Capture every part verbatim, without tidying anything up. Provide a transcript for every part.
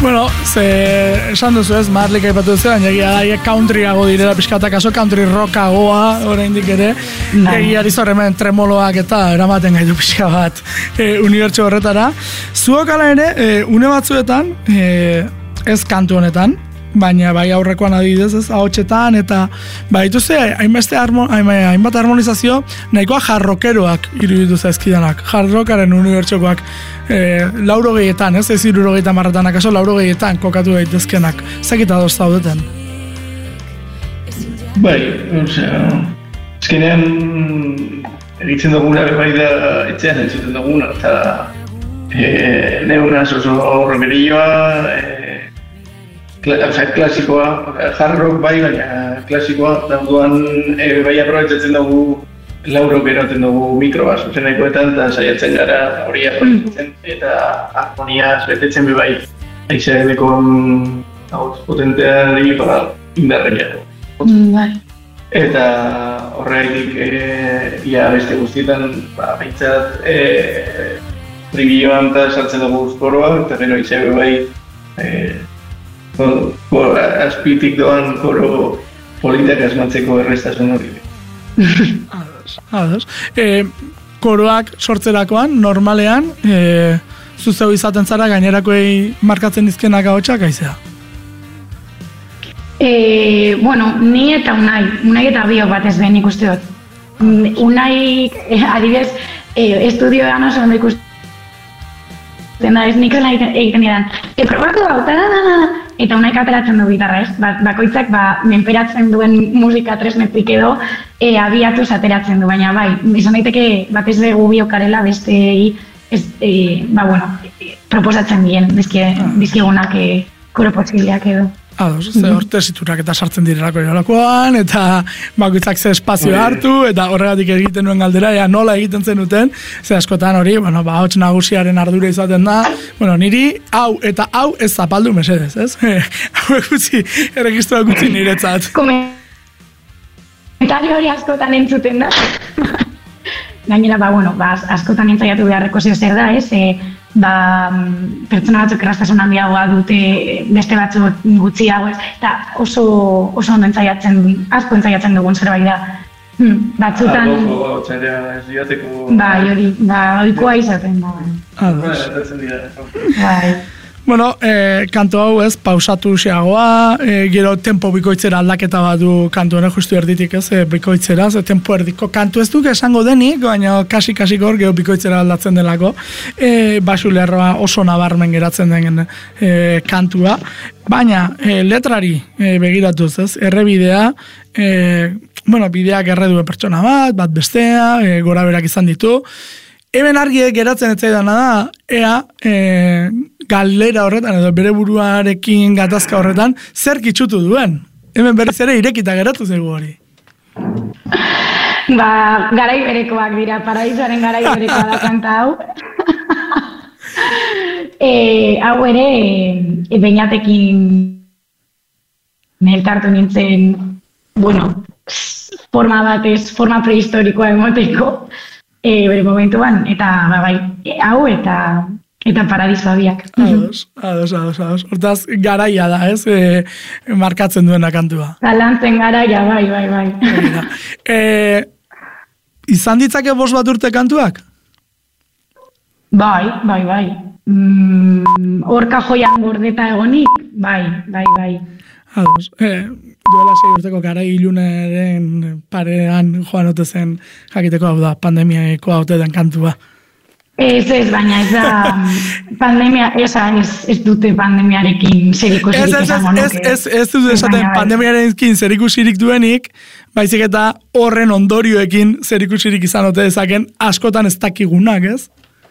Bueno, ze esan duzu ez, Marlik aipatu duzu, baina egia da, countryago direla pixkata, kaso country rockagoa, oraindik ere, egia dizu hemen tremoloak eta eramaten gaitu pixka bat e, unibertso horretara. Zuok ala ere, e, une batzuetan, e, ez kantu honetan, baina bai aurrekoan adibidez, ez, ahotsetan, eta bai dituzte, hainbeste harmo, hainbat harmonizazio, nahikoa jarrokeroak iruditu zaizkidanak, jarrokaren unibertsokoak, e, lauro gehietan, ez, ez iruro gehieta marretan, akaso lauro gehietan kokatu daitezkenak, zakita doz zaudeten? Bai, osea, ezkenean egitzen duguna bai da etxean entzuten duguna, eta e, neunaz oso romerioa, e, klasikoa, hard rock bai, baina klasikoa, dauduan e, bai aprobetzatzen dugu lauro geroten dugu mikroa zuzenekoetan, eta saiatzen gara hori aprobetzatzen, eta harmoniaz betetzen be bai, aizeaneko potentea dira indarreia. Bai. Eta horregatik e, ia beste guztietan, ba, behintzat e, tribioan eta sartzen dugu koroa, eta gero aizean bai, e, Kor, azpitik doan koro politak asmatzeko errestasun hori. Ados, ados. E, koroak sortzerakoan, normalean, e, zuzeu izaten zara gainerakoei markatzen dizkenak ahotsak aizea? E, bueno, ni eta Unai, Unai eta biok batez behin ikuste dut. Unai, eh, adibidez, eh, estudioan oso ondo ikusten da, ez nik egiten didan. E, probatu hau, da, da, da, eta Unaik ateratzen du gitarra, ez? Ba, bakoitzak ba, menperatzen duen musika tresnetik edo e, abiatuz ateratzen du, baina bai, izan daiteke batez dugu biokarela beste ez, e, ba, bueno, e, proposatzen dien bizkigunak e, koro posibleak edo. Ados, ze hor tesiturak eta sartzen direlako eralakoan, eta bakoitzak ze espazio hartu, eta horregatik egiten nuen galdera, ea nola egiten zenuten, ze askotan hori, bueno, ba, hots nagusiaren ardura izaten da, bueno, niri hau eta hau ez zapaldu mesedez, ez? Hau gutxi, erregistroa gutxi niretzat. Komentario hori askotan entzuten da. Gainera, ba, bueno, ba, askotan entzaiatu beharreko zeo zer da, ez? E, ba, pertsona batzuk erraztasun handiagoa dute beste batzuk gutxiago, ez? Eta oso, oso ondo entzaiatzen, asko entzaiatzen dugun zerbait da. Hmm, batzutan... Agoko, txarea ez diateko... Bai, hori, ba, oikoa izaten da. Bai. Bueno, eh, kantu hau ez, pausatu xeagoa, eh, gero tempo bikoitzera aldaketa bat du kantu hori justu erditik ez, eh, bikoitzera, ze tempo erdiko kantu ez duk esango denik, baina kasi-kasik hor gero bikoitzera aldatzen delako, eh, basu lerroa oso nabarmen geratzen den eh, kantua, baina eh, letrari eh, begiratuz ez, errebidea, eh, bueno, bideak erreduen pertsona bat, bat bestea, eh, gora berak izan ditu, hemen argi geratzen etzaidana da, ea e, galera horretan, edo bere buruarekin gatazka horretan, zer kitxutu duen. Hemen berriz ere irekita geratu zego hori. Ba, garai berekoak dira, paradisoaren garai berekoa da kanta hau. e, hau ere, e, beinatekin elkartu nintzen, bueno, forma batez, forma prehistorikoa emoteko, E, bere momentuan, eta ba, bai, e, hau eta eta paradisoa biak. Ados, ados, ados, ados. Hortaz, garaia da, ez? E, markatzen duena kantua. Galantzen garaia, bai, bai, bai. e, izan ditzake bost bat urte kantuak? Bai, bai, bai. Mm, orka joian gordeta egonik, bai, bai, bai. Ados, e, duela sei urteko garai ilunaren parean joan ote zen jakiteko hau da, pandemiako hau den kantua. Ez, ez, baina ez da pandemia, esa, ez, ez dute pandemiarekin zerikusirik esango nuke. Ez, ez, ez dute esaten pandemiarekin zerikusirik duenik, baizik eta horren ondorioekin zerikusirik izan ote dezaken askotan ez dakigunak, ez?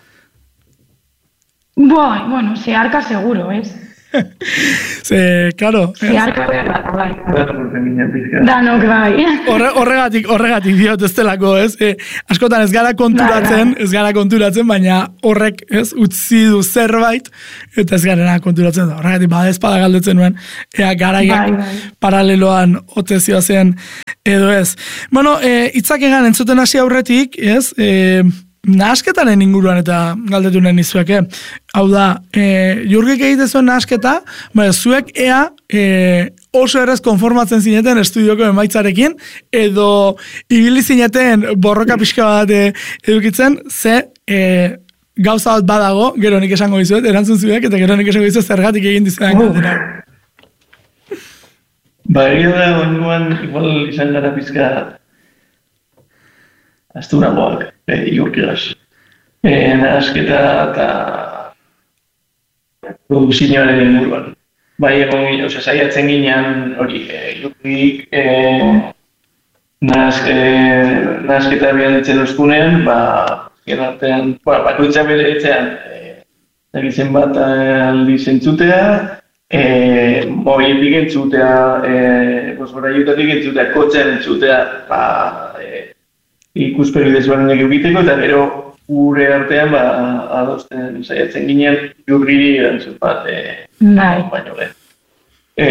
Bai, bueno, zeharka seguro, ez? Ze, claro. Zeharka behar bai. Danok bai. Horregatik, horregatik diot ez delako, ez? E, askotan ez gara konturatzen, ez gara konturatzen, baina horrek, ez, utzi du zerbait, eta ez garena konturatzen da. Horregatik, bada ezpada galdetzen nuen, ea garaiak bai, bai. Paraleloan otezioa zen, edo ez. Bueno, e, itzak egan entzuten hasi aurretik, ez? E, nahasketaren inguruan eta galdetu nahi nizuek, eh? Hau da, e, jurgik egite zuen nahasketa, baina zuek ea e, oso errez konformatzen zineten estudioko emaitzarekin, edo ibili zineten borroka pixka bat edukitzen, ze e, gauza bat badago, gero nik esango dizuet, erantzun zuek, eta gero nik esango dizuet zergatik egin dizuetan Oh. galdera. Ba, egia da, oingoan, igual izan gara pizka astunagoak, e, jurkigaz. E, nahasketa eta produkzioaren inguruan. Bai, egon, oza, saiatzen ginean hori, e, jurkik, e, nahaz, e, nahasketa behar ditzen oskunean, ba, gen artean, ba, bakoitza bere etzean, e, zagitzen bat aldi zentzutea, E, mobiletik entzutea, e, bosboraiutatik entzutea, kotzen entzutea, ba, e, ikuspegi desberdinak egiteko, eta gero gure artean, ba, adosten saiatzen ginen, jurgiri erantzun bat, e, Bai. baino lehen. E,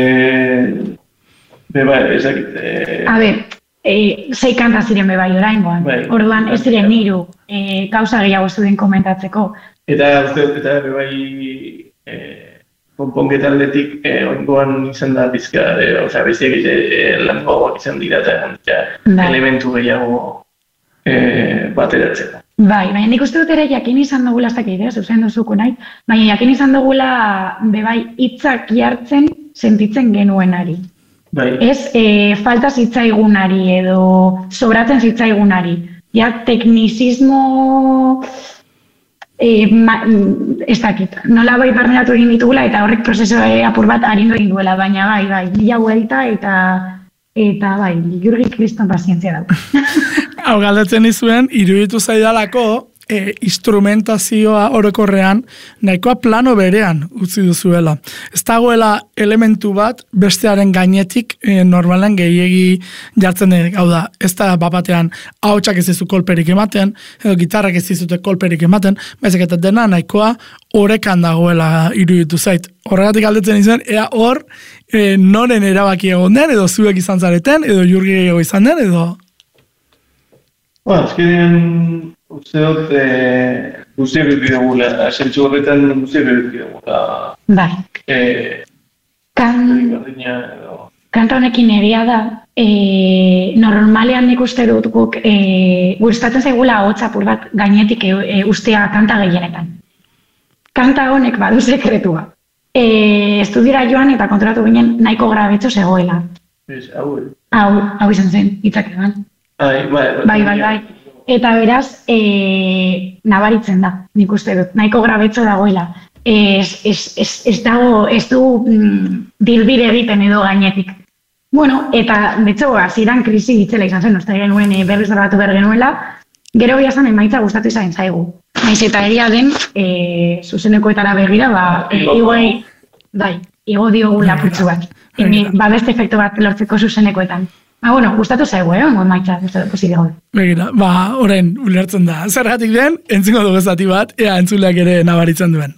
be, bai, ezakit. E, A ber, e, sei kanta ziren bebai oraingoan. Bai. Orduan ez ziren hiru e, gauza gehiago zuen komentatzeko. eta, uste, eta, be, bai, e, konponketa aldetik, eh, oingoan izan da pizka, eh, osea, bestiak eh, lan gogoak izan dira eta ja, Bai. elementu gehiago eh, bateratzeko. Bai, baina nik uste dut ere jakin izan dugula, ez dakit, eh, zuzen duzuko nahi, baina jakin izan dugula bebai hitzak jartzen sentitzen genuenari. Bai, Ez e, falta zitzaigunari edo sobratzen zitzaigunari. Ja, teknizismo e, ma, ez dakit, nola bai barneratu egin ditugula eta horrek prozeso e, apur bat arindu egin duela, baina bai, bai, mila buelta eta eta bai, Jurgi kriston pazientzia dauka. Hau galdetzen izuen, iruditu zaidalako e, instrumentazioa orokorrean nahikoa plano berean utzi duzuela. Ez dagoela elementu bat bestearen gainetik e, normalen gehiegi jartzen denik. Hau da, ez da bapatean ahotsak ez dizu kolperik ematen, edo gitarrak ez dizute kolperik ematen, baizik eta dena nahikoa orekan dagoela iruditu zait. Horregatik galdetzen izuen, ea hor e, noren erabaki egon den, edo zuek izan zareten, edo Jurgi gehiago izan den, edo... ba, azkenean uste dut eh, guztiak eduki dugula, zentzu horretan guztiak eduki dugula. Bai, Eh, kan... berdina edo... Kanta honekin egia da, e, normalean nik uste dut guk e, gustatzen zaigula ahotsa apur bat gainetik e, e, ustea kanta gehienetan. Kanta honek badu sekretua. E, estudiora joan eta konturatu ginen nahiko grabetxo zegoela. Ez, hau, eh. Hau, hau izan zen, hitzak eman. Ai, bai, Bai, bai, bai. Eta beraz, e, nabaritzen da, nik uste dut, nahiko grabetxo dagoela. Ez, ez, ez, ez dago, ez du mm, dilbide egiten edo gainetik. Bueno, eta, betxo, hasieran krisi ditzela izan zen, uste genuen e, berriz grabatu behar genuela, gero biazan emaitza gustatu izan zaigu. Naiz eta egia den, e, zuzenekoetara begira, ba, e, igoi, bai, igo diogu lapurtzu bat. E, ba, beste efektu bat lortzeko zuzenekoetan. Ah, bueno, gustatu zaigu, eh, ongo emaitza, ez da posible gaude. Begira, ba, orain ulertzen da. Zergatik den, entzingo dugu zati bat, ea entzuleak ere nabaritzen duen.